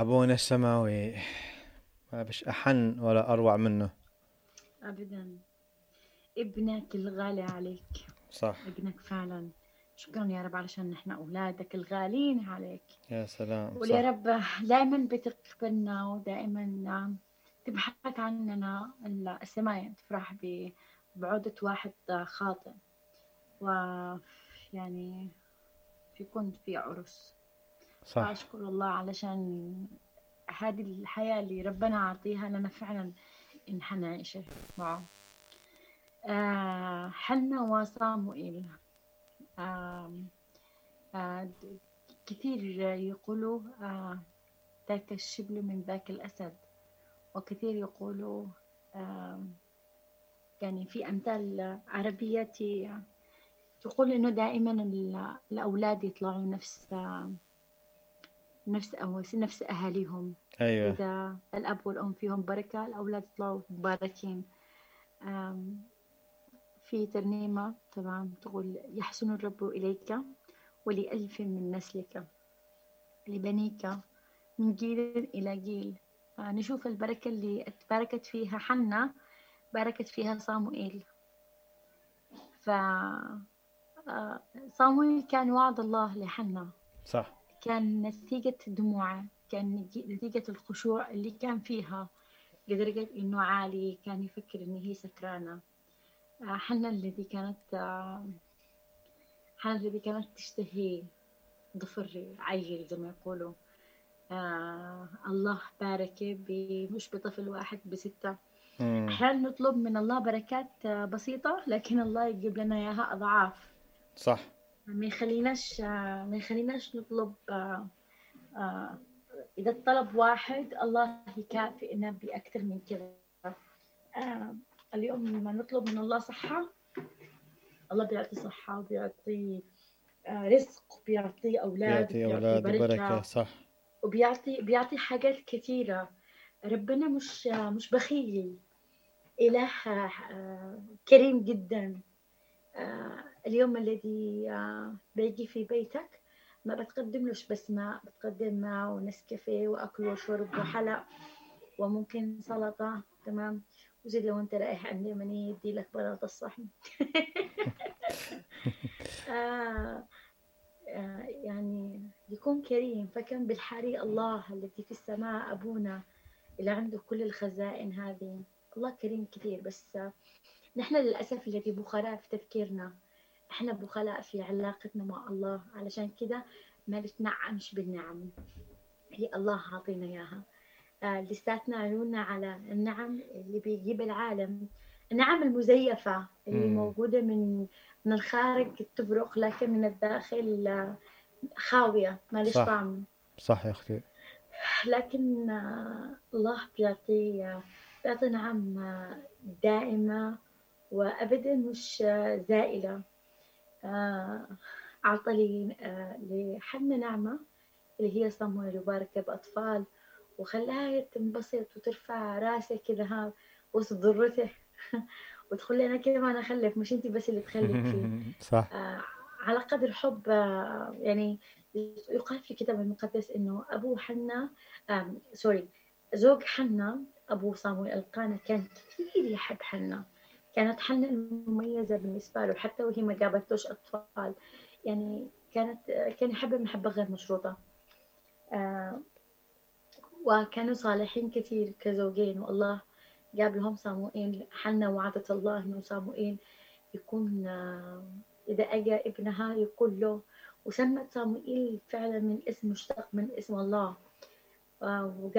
أبونا السماوي، ما فيش أحن ولا أروع منه. أبدا. ابنك الغالي عليك. صح. ابنك فعلا. شكرا يا رب علشان نحن أولادك الغالين عليك. يا سلام، قول يا صح. رب دائما بتقبلنا ودائما تبحث عننا. السماء تفرح بعودة واحد خاطئ، ويعني يكون في عرس. صح. فأشكر الله علشان هذه الحياة اللي ربنا عطيها لنا فعلا إن حنعيشها معه. حنا وصاموئيل. آه كثير يقولوا ذاك الشبل من ذاك الأسد، وكثير يقولوا آه يعني في أمثال عربية تقول إنه دائما الأولاد يطلعوا نفس أهاليهم. أيوة. إذا الأب والأم فيهم بركة الأولاد يطلعوا مباركين. آم، في ترنيمة تمام تقول: يحسن الرب إليك ولألف من نسلك، لبنيك من جيل إلى جيل. نشوف البركة اللي باركت فيها حنة، باركت فيها صاموئيل. ف صاموئيل كان وعد الله لحنة، صح. كان نتيجة دموعه، كان نتيجة الخشوع اللي كان فيها لدرجة إنه عالي كان يفكر إن هي سكرانة. حنة الذي كانت حنة الذي كانت تشتهي ضفر عيل زي ما يقولوا. الله بارك مش بطفل واحد بستة. امم. أحيانا نطلب من الله بركات بسيطة، لكن الله يجيب لنا إياها أضعاف. صح. ما يخليناش نطلب. آه، إذا الطلب واحد الله يكافئنا بأكثر من كذا. آه، اليوم لما نطلب من الله صحة، الله بيعطي صحة وبيعطي رزق، وبيعطي أولاد، بيعطي وبيعطي أولاد وبركة، بركة، صح. وبيعطي حاجات كثيرة. ربنا مش بخيل، إله كريم جدا. اليوم الذي بيجي في بيتك ما بتقدملوش بس ماء، بتقدم ماء ونسكافيه وأكل وشرب وحلق وممكن سلطة. تمام. وزيد لو أنت رايح عند يمني يدي لك بلاطة الصحن. آه يعني يكون كريم. فكم بالحري الله الذي في السماء أبونا اللي عنده كل الخزائن هذه. الله كريم كثير، بس نحن للأسف الذي بخلاء في تفكيرنا، احنا بخلاء في علاقتنا مع الله. علشان كده ما نتنعمش بالنعم اللي الله عاطينا إياها. لساتنا عيوننا على النعم اللي بيجيب العالم، النعم المزيفة اللي امم. موجودة من الخارج تبرق، لكن من الداخل خاوية مالش صح. طعم. صح يا أختي. لكن الله بيعطي نعم دائمة وأبدا مش زائلة. آه، أعطى لي لحنا نعمة اللي هي صمويل، وبارك بأطفال وخلاها تنبسط وترفع راسه كذا وسط ذرته. وتقول لي أنا كمان أخلف، مش أنت بس اللي تخلفي. صح. آه، على قدر حب يعني يقال في الكتاب المقدس إنه أبو حنا سوري زوج حنا أبو صامويل القانا كان كثير يحب حنا. كانت حنا المميزة بالنسبة له حتى وهي ما جابتوش أطفال. يعني كان يحبها محبة غير مشروطة. آه، وكانوا صالحين كثير كزوجين، والله جاب لهم صموئيل. حنا وعدت الله إنه صموئيل يكون إذا أجى ابنها يقول له. وسمت صموئيل فعلا من اسم مشتق من اسم الله.